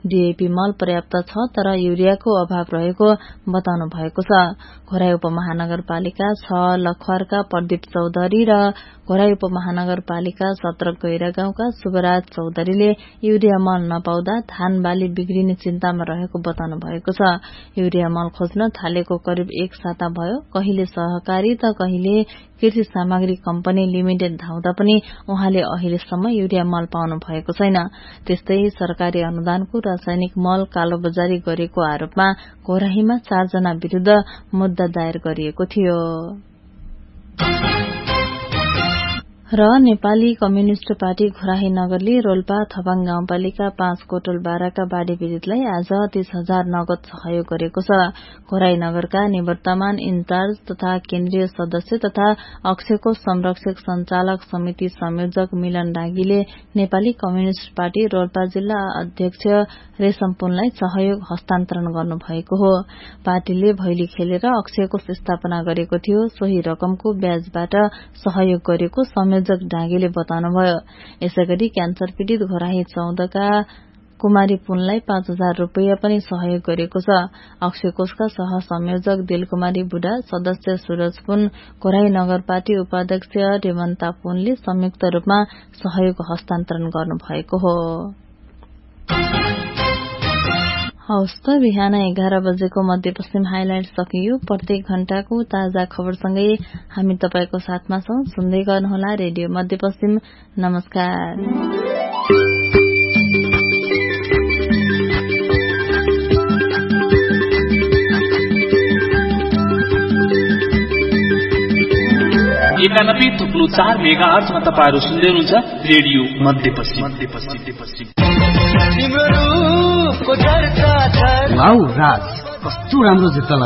DAP मल पर्याप्त छ तर युरियाको अभाव रहेको बताउनु भएको छ। घोराई उपमहानगरपालिका 6 लखवारका प्रदीप चौधरी र घोराई उपमहानगरपालिका 17 गैरा गाउँका शुभराज चौधरीले युरिया मल नपाउँदा धान बाली बिग्रिने चिन्तामा रहेको बताउनु भएको छ। युरिया मल खोज्न थालेको करिब 1 साता भयो। कहिले सहकारी त कहिले कृषि सामग्री कम्पनी लिमिटेड धाउँदा पनि उहाँले अहिलेसम्म युरिया मल पाउनु भएको छैन। त्यस्तै सरकारी अनुदानको रासायनिक मल कालोबजारी गरेको आरोपमा घोराहीमा 4 जना विरूद्ध मुद्दा दायर गरिएको थियो। र नेपाली कम्युनिष्ट पार्टी घोराही नगरले रोल्पा थबाङ गाउँपालिका 5 कोटल बाराका बाढी पीड़ितलाई आज 30,000 नगद सहयोग गरेको छ। घोराही नगरका निवर्तमान इन्चार्ज तथा केन्द्रीय सदस्य तथा अक्षयको संरक्षक संचालक समिति संयोजक मिलन डाँगीले नेपाली कम्युनिष्ट पार्टी रोल्पा जिल्ला अध्यक्ष रेशम पुनलाई सहयोग हस्तान्तरण गर्नुभएको हो। पार्टीले भैली खेलेर अक्षयको स्थापना गरेको थियो। सोही रकमको ब्याजबाट सहयोग गरेको संयोजक डाँगीले बताउनुभयो। यसैगरी क्यान्सर पीड़ित घोराही 14 का कुमारी पुनलाई 5,000 रूपियाँ पनि सहयोग गरेको छ। अक्षय कोषका सह संयोजक दिलकुमारी बुढा, सदस्य सूरज पुन, घोराही नगर पार्टी उपाध्यक्ष रेमन्ता पुनले संयुक्त रूपमा सहयोग हस्तान्तरण गर्नुभएको हो। हवस् त बिहान 11 बजेको मध्यपश्चिम हाइलाइट सकियो। प्रत्येक घण्टाको ताजा खबरसँगै हामी तपाईको साथमा छौं। सुन्दै गर्नुहोला रेडियो मध्यपश्चिम। नमस्कार। एकानब्बे थुप्रो 4 मेगाहर्जमा तपाईहरु सुन्दै हुनुहुन्छ रेडियो मध्यपश्चिम। वाउ राज, कस्तो राम्रो जुत्ता